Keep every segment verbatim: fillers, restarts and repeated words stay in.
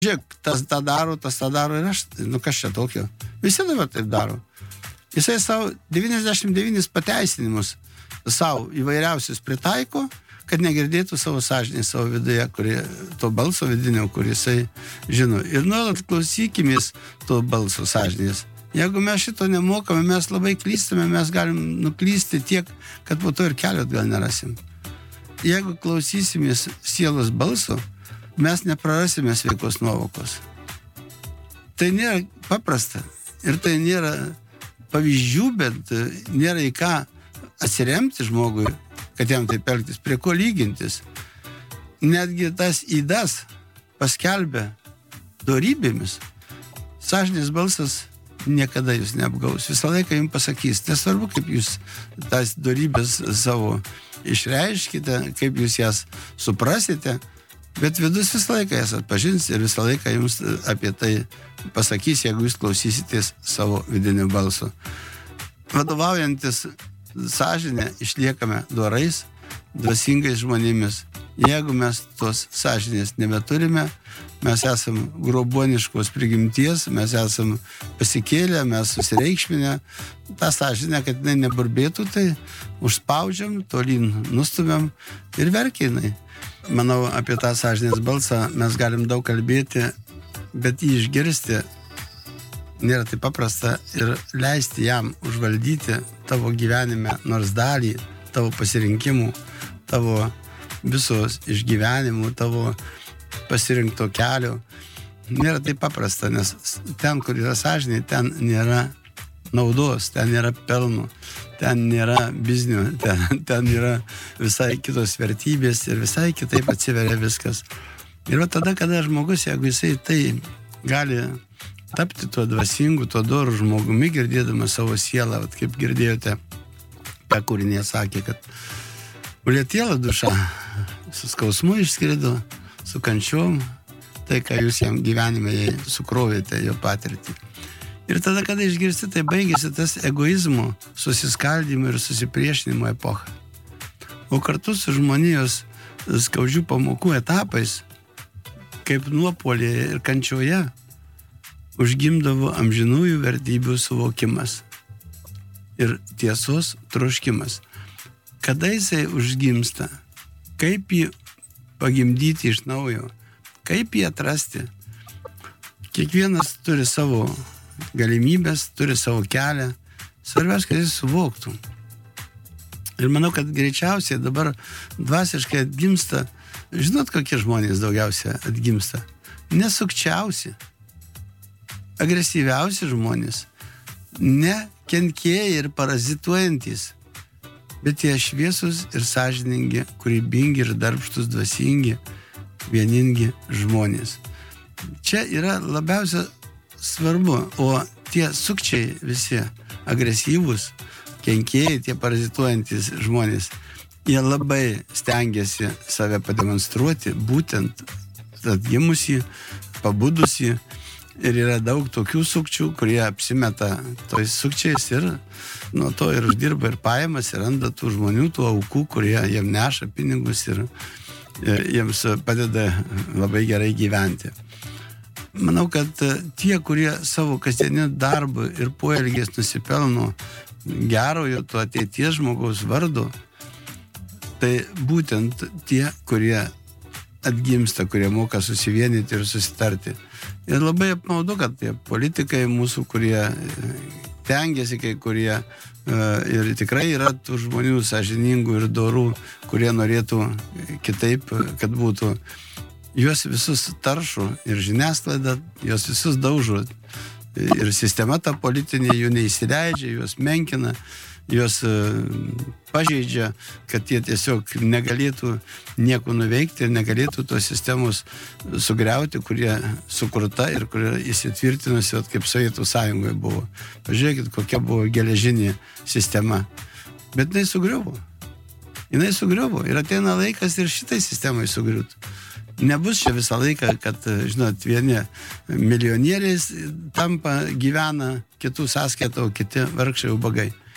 žiūrėk, tas tą daro, tas tą daro ir aš, nu kas čia tokio. Visi dabar taip daro. Jisai savo devyniasdešimt devynis pateisinimus savo įvairiausius pritaiko, kad negirdėtų savo sąžinį, savo viduje, kurie, to balso vidinio, kur jisai žino. Ir nuolat klausykimės to balso sąžinės. Jeigu mes šito nemokame, mes labai klystame, mes galim nuklysti tiek, kad po to ir kelio atgal nerasim. Jeigu klausysimės sielos balso, mes neprarasime sveikos nuovokos. Tai nėra paprasta ir tai nėra pavyzdžių, bet nėra į ką atsiremti žmogui, kad jam taip elgtis, prie ko lygintis. Netgi tas įdas paskelbė dorybėmis. Sąžinės balsas niekada jūs neapgaus. Visą laiką jums pasakys, nesvarbu, kaip jūs tas dorybės savo išreiškite, kaip jūs jas suprasite, bet vidus visą laiką jas atpažins ir visą laiką jums apie tai pasakys, jeigu jūs klausysitės savo vidinio balso. Vadovaujantis sąžinę išliekame dorais, dvasingais žmonėmis. Jeigu mes tos sąžinės nebeturime, mes esam groboniškos prigimties, mes esam pasikėlę, mes susireikšminę. Ta sąžinė, kad jinai neburbėtų, tai užspaudžiam, tolyn nustumiam ir verkia jinai. Manau, apie tą sąžinės balsą mes galim daug kalbėti, bet jį išgirsti nėra taip paprasta ir leisti jam užvaldyti tavo gyvenime nors dalį, tavo pasirinkimų, tavo visos išgyvenimų, tavo pasirinkto kelio. Nėra taip paprasta, nes ten, kur yra sąžinė, ten nėra naudos, ten nėra pelnų, ten nėra biznio, ten, ten yra visai kitos vertybės ir visai kitaip atsiveria viskas. Ir va tada, kada žmogus, jeigu jisai tai gali tapti tuo dvasingu, tuo doru žmogumi, girdėdamas savo sielą, vat, kaip girdėjote, pe kūrinė sakė, kad ulėtėla duša su skausmu išskrido, su kančiom, tai, ką jūs jam gyvenime sukrovėte, jo patirtį. Ir tada, kada išgirsti, tai baigėsi tas egoizmo, susiskaldimo ir susipriešinimo epocha. O kartu su žmonijos skaudžių pamokų etapais, kaip nuopolėje ir kančioje, užgimdavo amžinųjų vertybių suvokimas ir tiesos troškimas. Kada jisai užgimsta, kaip jį pagimdyti iš naujo, kaip jį atrasti. Kiekvienas turi savo galimybės, turi savo kelią. Svarbiausia, kad jis suvoktų. Ir manau, kad greičiausiai dabar dvasiškai atgimsta, žinot, kokie žmonės daugiausia atgimsta? Nesukčiausi, agresyviausi žmonės, ne kenkėjai ir parazituojantis, bet jie šviesus ir sąžiningi, kūrybingi ir darbštus, dvasingi, vieningi žmonės. Čia yra labiausia svarbu, o tie sukčiai visi agresyvūs, kenkėjai, tie parazituojantis žmonės, jie labai stengiasi save pademonstruoti, būtent atgimusi, pabudusi, ir yra daug tokių sukčių, kurie apsimeta tojais sukčiais ir nuo to ir uždirba ir pajamas, ir randa tų žmonių, tų aukų, kurie jiem neša pinigus ir, ir jiems padeda labai gerai gyventi. Manau, kad tie, kurie savo kasdieniu darbu ir poelgiais nusipelno gerojo to ateities žmogaus vardu, tai būtent tie, kurie atgimsta, kurie moka susivienyti ir susitarti. Ir labai apmaudu, kad tie politikai mūsų, kurie tengiasi, kai kurie ir tikrai yra tų žmonių sąžiningų ir dorų, kurie norėtų kitaip, kad būtų. Juos visus taršo ir žiniasklaida, juos visus daužo. Ir sistema ta politinė jų neįsileidžia, juos menkina, juos pažeidžia, kad jie tiesiog negalėtų nieko nuveikti ir negalėtų tos sistemos sugriauti, kurie sukurta ir kurie įsitvirtinusi, kaip Sovietų Sąjungoje buvo. Pažiūrėkit, kokia buvo geležinė sistema. Bet jinai sugriuvo. Jinai sugriuvo ir ateina laikas ir šitai sistemai sugriūtų. Nebus čia visą laiką, kad, žinot, vieni milijonieriais tampa, gyvena kitų sąskaitą, o kiti vargšai ubagai.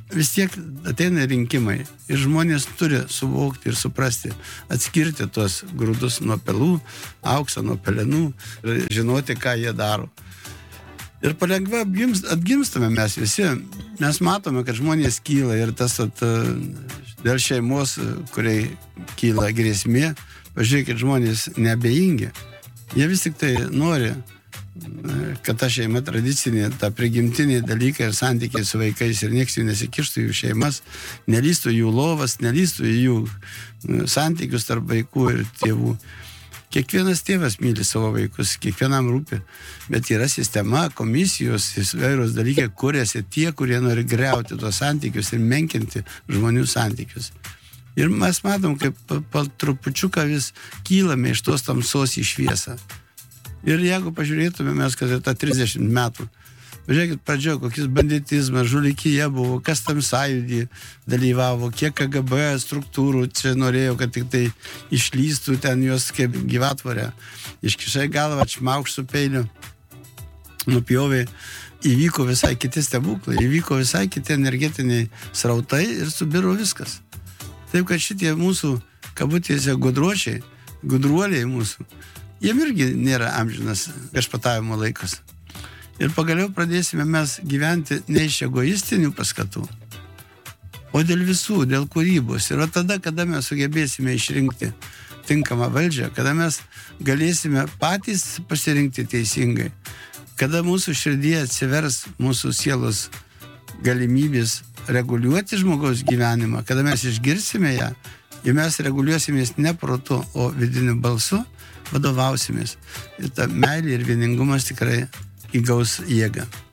vis tiek ateina rinkimai ir žmonės turi suvokti ir suprasti, atskirti tuos grūdus nuo pelų, auksą nuo pelenų ir žinoti, ką jie daro. Ir palengva atgimstame mes visi. Mes matome, kad žmonės kyla ir tas at, dėl šeimos, kuriai kyla grėsmė, pažiūrėkit, žmonės neabejingi. Jie vis tik tai nori, kad ta šeima tradicinė, ta prigimtinė dalykai ir santykiai su vaikais ir nieks jų nesikištų jų šeimas, nelystų jų lovas, nelystų jų santykius tarp vaikų ir tėvų. Kiekvienas tėvas myli savo vaikus, kiekvienam rūpi, bet yra sistema, komisijos, įvairūs dalykai, kuriasi tie, kurie nori griauti tuos santykius ir menkinti žmonių santykius. Ir mes matom, kaip po trupučiuką vis kylame iš tos tamsos į šviesą. Ir jeigu pažiūrėtume mes, kad ir tą trisdešimt metų, pažiūrėkit pradžioje, kokis banditizmas, žulikyje buvo, kas tam sąjūdį dalyvavo, kiek K G B struktūrų čia norėjo, kad tik tai išlystų ten jos kaip gyvatvorę. Iškišai galvą, atšmaukš su peiliu, nupjovė, įvyko visai kiti stebuklai, įvyko visai kiti energetiniai srautai ir subiro viskas. Taip, kad šitie mūsų kabutėse gudruočiai, gudruoliai mūsų, jiem irgi nėra amžinas viešpatavimo laikas. Ir pagaliau pradėsime mes gyventi ne iš egoistinių paskatų, o dėl visų, dėl kūrybos. Ir tada, kada mes sugebėsime išrinkti tinkamą valdžią, kada mes galėsime patys pasirinkti teisingai, kada mūsų širdyje atsivers mūsų sielos galimybės reguliuoti žmogaus gyvenimą, kada mes išgirsime ją ir mes reguliuosimės ne protu, o vidiniu balsu, vadovausimės. Ir ta meilė ir vieningumas tikrai įgaus jėgą.